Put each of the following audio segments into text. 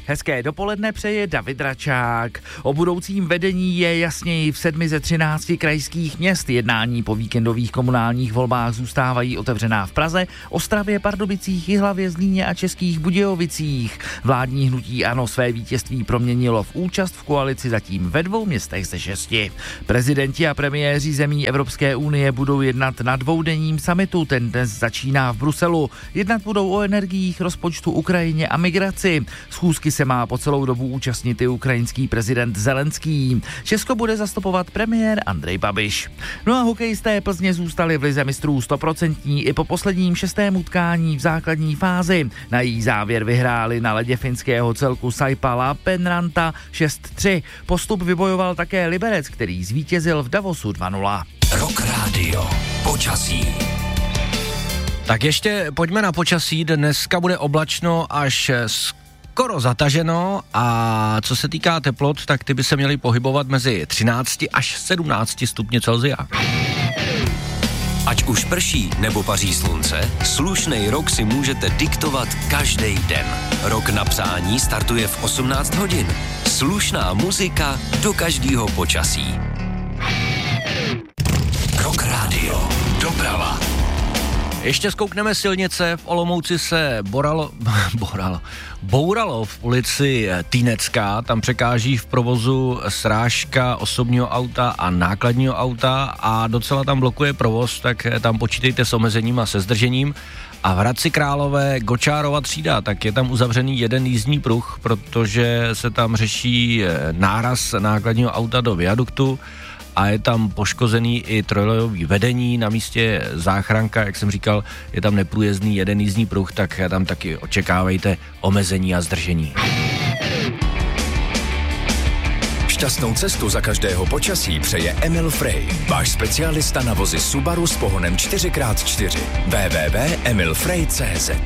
Hezké dopoledne přeje David Račák. O budoucím vedení je jasněji v 7 ze 13 krajských měst. Jednání po víkendových komunálních volbách zůstávají otevřená v Praze, Ostravě, Pardubicích, Jihlavě, Zlíně a Českých Budějovicích. Vládní hnutí ANO své vítězství proměnilo v účast v koalici zatím ve 2 městech ze 6. Prezidenti a premiéři zemí Evropské unie budou jednat na dvoudenním summitu. Ten dnes začíná v Bruselu. Jednat budou o energiích, rozpočtu Ukrajině a migraci. Schůzky se má po celou dobu účastnit i ukrajinský prezident Zelenský. Česko bude zastupovat premiér Andrej Babiš. No a hokejisté Plzně zůstali v lize mistrů 100% i po posledním 6. utkání v základní fázi. Na její závěr vyhráli na ledě finského celku Saipa Lappeenranta 6-3. Postup vybojoval také Liberec, který zvítězil v Davosu 2-0. Rock Radio. Počasí. Tak ještě pojďme na počasí. Dneska bude oblačno až skoro zataženo a co se týká teplot, tak ty by se měly pohybovat mezi 13 až 17 stupni Celsia. Ať už prší nebo paří slunce, slušnej rok si můžete diktovat každý den. Rok na přání startuje v 18 hodin. Slušná muzika do každého počasí. Rock Radio. Doprava. Ještě zkoukneme silnice. V Olomouci se bouralo v ulici Týnecká. Tam překáží v provozu srážka osobního auta a nákladního auta a docela tam blokuje provoz, tak tam počítejte s omezením a se zdržením. A v Hradci Králové Gočárova třída, tak je tam uzavřený jeden jízdní pruh, protože se tam řeší náraz nákladního auta do viaduktu a je tam poškozený i trojlejový vedení, na místě záchranka, jak jsem říkal, je tam neprůjezdný jeden jízdní pruh, tak tam taky očekávejte omezení a zdržení. Šťastnou cestu za každého počasí přeje Emil Frey, váš specialista na vozy Subaru s pohonem 4x4. www.emilfrey.cz.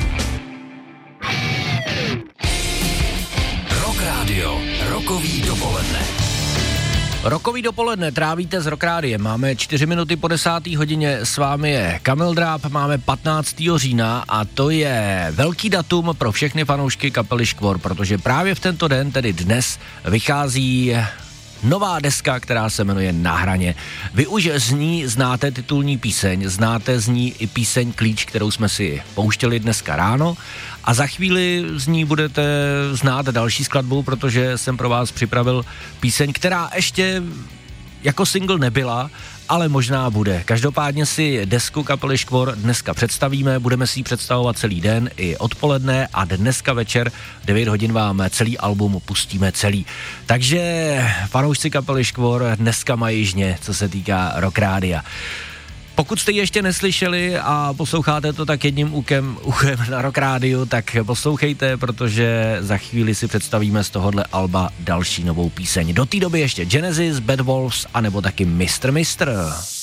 Rock Radio. Rokový dopoledne. Rokový dopoledne trávíte s Rock Rádiem. Máme 4 minuty po 10. hodině, s vámi je Kamil Dráb, máme 15. října a to je velký datum pro všechny fanoušky kapely Škvor, protože právě v tento den, tedy dnes, vychází nová deska, která se jmenuje Na hraně. Vy už z ní znáte titulní píseň, znáte z ní i píseň Klíč, kterou jsme si pouštěli dneska ráno a za chvíli z ní budete znát další skladbu, protože jsem pro vás připravil píseň, která ještě jako single nebyla, ale možná bude. Každopádně si desku kapely Škvor dneska představíme, budeme si ji představovat celý den i odpoledne a dneska večer 9 hodin vám celý album pustíme celý. Takže fanoušci kapely Škvor dneska mají žně, co se týká Rock Rádia. Pokud jste ji ještě neslyšeli a posloucháte to tak jedním uchem na Rock Rádiu, tak poslouchejte, protože za chvíli si představíme z tohohle alba další novou píseň. Do té doby ještě Genesis, Bad Wolves, anebo taky Mr.